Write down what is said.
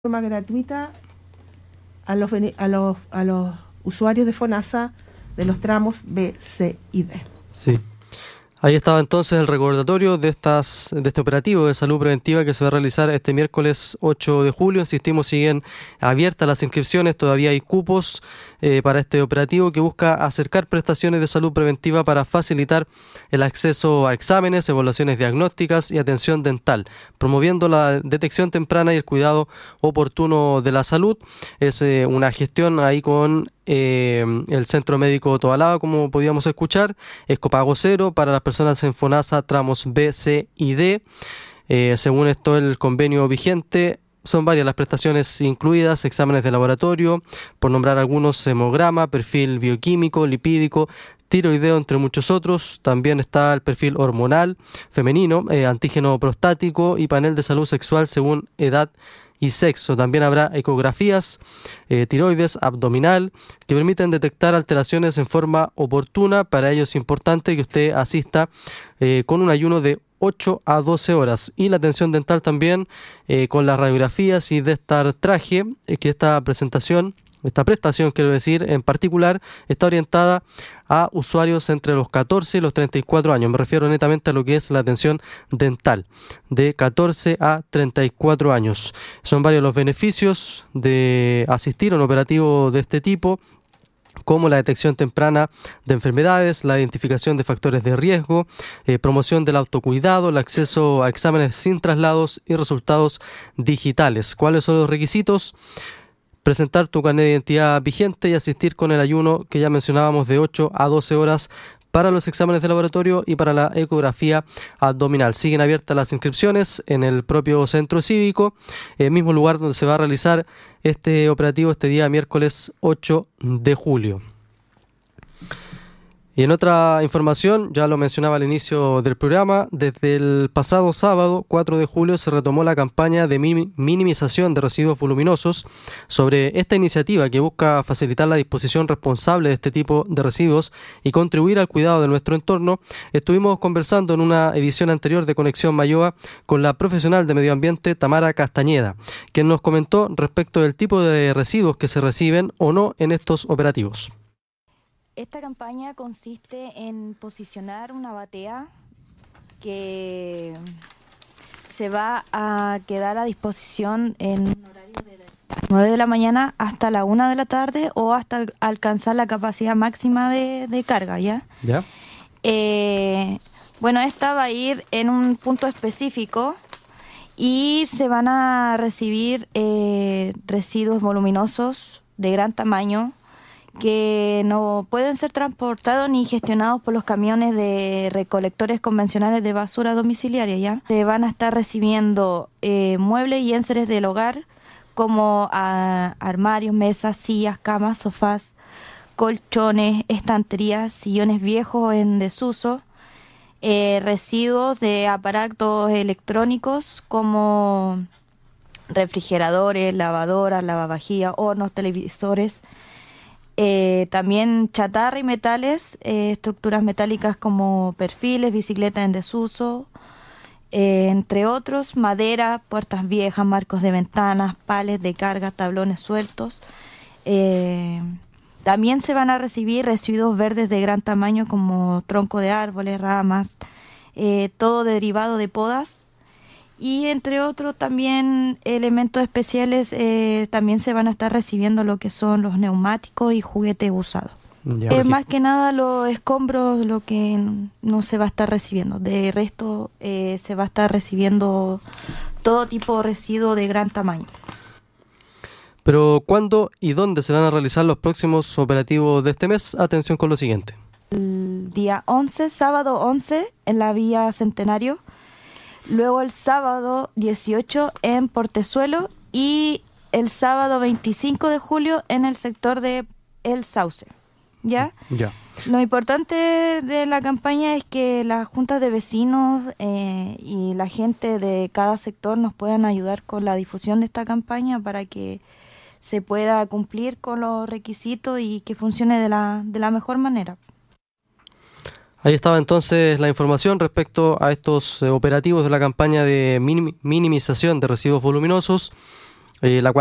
forma gratuita a los usuarios de FONASA de los tramos B, C y D. Sí. Ahí estaba entonces el recordatorio de este operativo de salud preventiva que se va a realizar este miércoles 8 de julio. Insistimos, siguen abiertas las inscripciones, todavía hay cupos para este operativo que busca acercar prestaciones de salud preventiva para facilitar el acceso a exámenes, evaluaciones diagnósticas y atención dental, promoviendo la detección temprana y el cuidado oportuno de la salud. Es una gestión ahí con el Centro Médico Tobalaba, como podíamos escuchar. Es copago cero para las personas en FONASA tramos B, C y D. Según esto, el convenio vigente, son varias las prestaciones incluidas: exámenes de laboratorio, por nombrar algunos, hemograma, perfil bioquímico, lipídico, tiroideo, entre muchos otros. También está el perfil hormonal femenino, antígeno prostático y panel de salud sexual según edad y sexo. También habrá ecografías, tiroides, abdominal, que permiten detectar alteraciones en forma oportuna. Para ello es importante que usted asista con un ayuno de 8 a 12 horas. Y la atención dental también, con las radiografías y de estar traje, que esta prestación, quiero decir, en particular, está orientada a usuarios entre los 14 y los 34 años. Me refiero netamente a lo que es la atención dental, de 14 a 34 años. Son varios los beneficios de asistir a un operativo de este tipo, como la detección temprana de enfermedades, la identificación de factores de riesgo, promoción del autocuidado, el acceso a exámenes sin traslados y resultados digitales. ¿Cuáles son los requisitos? Presentar tu carnet de identidad vigente y asistir con el ayuno que ya mencionábamos de 8 a 12 horas para los exámenes de laboratorio y para la ecografía abdominal. Siguen abiertas las inscripciones en el propio centro cívico, el mismo lugar donde se va a realizar este operativo este día miércoles 8 de julio. Y en otra información, ya lo mencionaba al inicio del programa, desde el pasado sábado 4 de julio se retomó la campaña de minimización de residuos voluminosos. Sobre esta iniciativa que busca facilitar la disposición responsable de este tipo de residuos y contribuir al cuidado de nuestro entorno, estuvimos conversando en una edición anterior de Conexión Mayoa con la profesional de medio ambiente Tamara Castañeda, quien nos comentó respecto del tipo de residuos que se reciben o no en estos operativos. Esta campaña consiste en posicionar una batea que se va a quedar a disposición en un horario de 9 de la mañana hasta la 1 de la tarde o hasta alcanzar la capacidad máxima de carga, ¿ya? ¿Ya? Bueno, esta va a ir en un punto específico y se van a recibir residuos voluminosos de gran tamaño que no pueden ser transportados ni gestionados por los camiones de recolectores convencionales de basura domiciliaria, ¿ya? Se van a estar recibiendo muebles y enseres del hogar como armarios, mesas, sillas, camas, sofás, colchones, estanterías, sillones viejos en desuso, residuos de aparatos electrónicos como refrigeradores, lavadoras, lavavajillas, hornos, televisores. También chatarra y metales, estructuras metálicas como perfiles, bicicletas en desuso, entre otros, madera, puertas viejas, marcos de ventanas, pales de carga, tablones sueltos. También se van a recibir residuos verdes de gran tamaño como tronco de árboles, ramas, todo derivado de podas. Y entre otros también elementos especiales, también se van a estar recibiendo lo que son los neumáticos y juguetes usados. Más que nada los escombros, lo que no se va a estar recibiendo. De resto se va a estar recibiendo todo tipo de residuo de gran tamaño. Pero ¿cuándo y dónde se van a realizar los próximos operativos de este mes? Atención con lo siguiente. El día 11, sábado 11, en la vía Centenario. Luego el sábado 18 en Portezuelo y el sábado 25 de julio en el sector de El Sauce. ¿Ya? Ya. Lo importante de la campaña es que las juntas de vecinos y la gente de cada sector nos puedan ayudar con la difusión de esta campaña para que se pueda cumplir con los requisitos y que funcione de la mejor manera. Ahí estaba entonces la información respecto a estos operativos de la campaña de minimización de residuos voluminosos. la